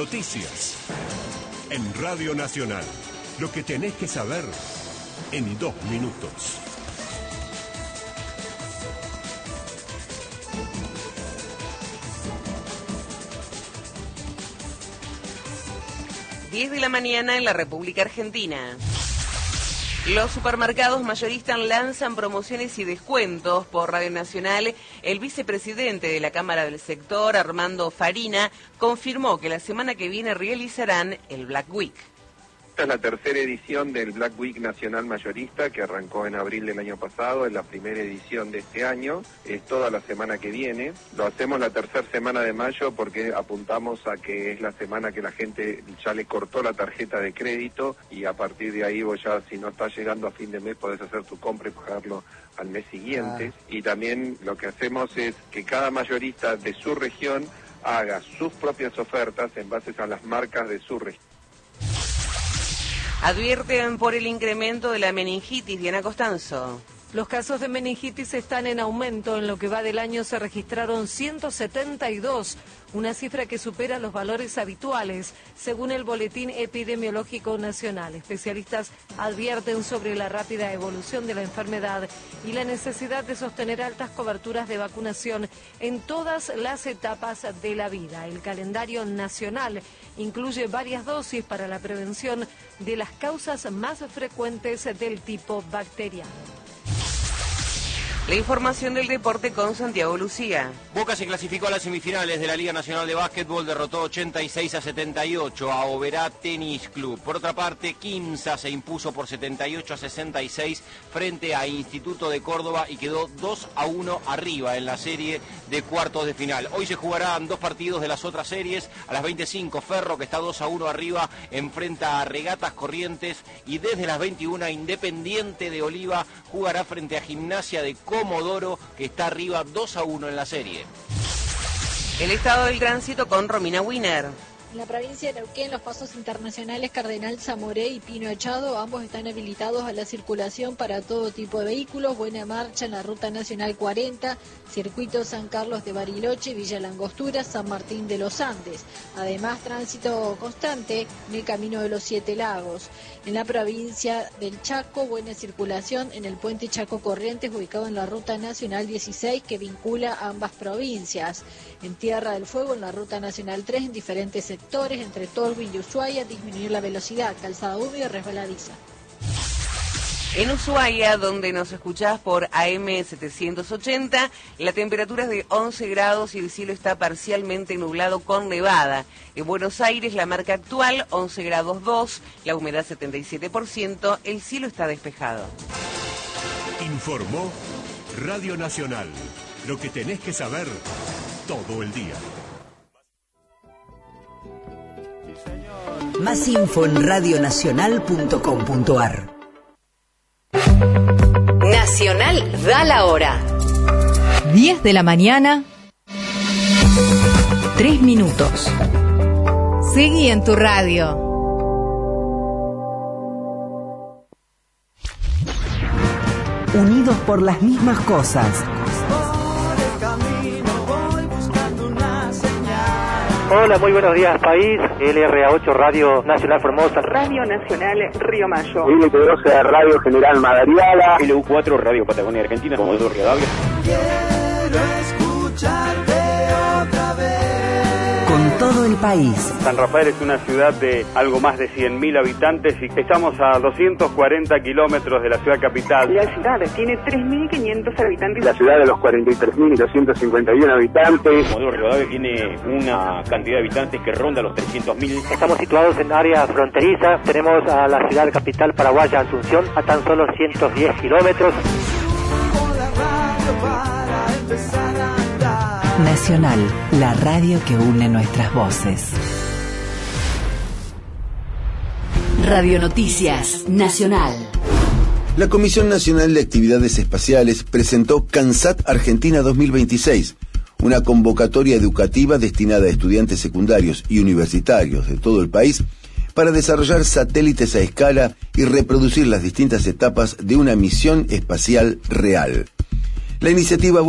Noticias. En Radio Nacional. Lo que tenés que saber en 2 minutos. ...10 de la mañana en la República Argentina. Los supermercados mayoristas lanzan promociones y descuentos por Radio Nacional. El vicepresidente de la Cámara del Sector, Armando Farina, confirmó que la semana que viene realizarán el Black Week. Esta es la tercera edición del Black Week Nacional Mayorista, que arrancó en abril del año pasado, es la primera edición de este año, es toda la semana que viene. Lo hacemos la tercera semana de mayo porque apuntamos a que es la semana que la gente ya le cortó la tarjeta de crédito y a partir de ahí vos ya, si no estás llegando a fin de mes, podés hacer tu compra y pagarlo al mes siguiente. Y también lo que hacemos es que cada mayorista de su región haga sus propias ofertas en base a las marcas de su región. Advierten por el incremento de la meningitis. Diana Costanzo. Los casos de meningitis están en aumento. En lo que va del año se registraron 172, una cifra que supera los valores habituales, según el Boletín Epidemiológico Nacional. Especialistas advierten sobre la rápida evolución de la enfermedad y la necesidad de sostener altas coberturas de vacunación en todas las etapas de la vida. El calendario nacional incluye varias dosis para la prevención de las causas más frecuentes del tipo bacteriano. La información del deporte con Santiago Lucía. Boca se clasificó a las semifinales de la Liga Nacional de Básquetbol, derrotó 86-78 a Oberá Tenis Club. Por otra parte, Quimsa se impuso por 78-66 frente a Instituto de Córdoba y quedó 2-1 arriba en la serie de cuartos de final. Hoy se jugarán 2 partidos de las otras series. A las 25, Ferro, que está 2-1 arriba, enfrenta a Regatas Corrientes, y desde las 21, Independiente de Oliva jugará frente a Gimnasia de Comodoro, que está arriba 2-1 en la serie. El estado del tránsito con Romina Wiener. En la provincia de Neuquén, los pasos internacionales Cardenal Zamoré y Pino Echado, ambos están habilitados a la circulación para todo tipo de vehículos. Buena marcha en la Ruta Nacional 40, Circuito San Carlos de Bariloche, Villa Langostura, San Martín de los Andes. Además, tránsito constante en el Camino de los 7 Lagos. En la provincia del Chaco, buena circulación en el puente Chaco Corrientes, ubicado en la Ruta Nacional 16, que vincula a ambas provincias. En Tierra del Fuego, en la Ruta Nacional 3, en diferentes sectores, entre Tolwyn y Ushuaia, disminuir la velocidad, calzada húmeda y resbaladiza. En Ushuaia, donde nos escuchás por AM 780, la temperatura es de 11 grados y el cielo está parcialmente nublado con nevada. En Buenos Aires, la marca actual, 11 grados 2, la humedad 77%, el cielo está despejado. Informó Radio Nacional. Lo que tenés que saber todo el día. Más info en radionacional.com.ar. Nacional da la hora. 10 de la mañana, 3 minutos. Seguí en tu radio. Unidos por las mismas cosas. Hola, muy buenos días, país. LRA8 Radio Nacional Formosa. Radio Nacional Río Mayo. L12 Radio General Madariaga. LU4 Radio Patagonia Argentina. Comodoro Rivadavia. Quiero escucharte otra vez. Con todo el país. San Rafael es una ciudad de algo más de 100.000 habitantes y estamos a 240 kilómetros de la ciudad capital. La ciudad tiene 3.500 habitantes. La ciudad de los 43.251 habitantes. Comodoro Rivadavia tiene una cantidad de habitantes que ronda los 300.000. Estamos situados en área fronteriza. Tenemos a la ciudad capital paraguaya, Asunción, a tan solo 110 kilómetros. Nacional, la radio que une nuestras voces. Radio Noticias Nacional. La Comisión Nacional de Actividades Espaciales presentó CANSAT Argentina 2026, una convocatoria educativa destinada a estudiantes secundarios y universitarios de todo el país para desarrollar satélites a escala y reproducir las distintas etapas de una misión espacial real. La iniciativa